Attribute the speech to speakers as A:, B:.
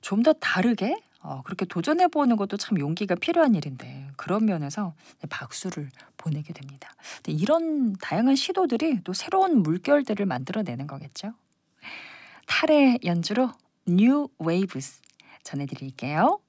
A: 좀 더 다르게 그렇게 도전해 보는 것도 참 용기가 필요한 일인데 그런 면에서 박수를 보내게 됩니다. 근데 이런 다양한 시도들이 또 새로운 물결들을 만들어내는 거겠죠. 탈의 연주로 New Waves 전해 드릴게요.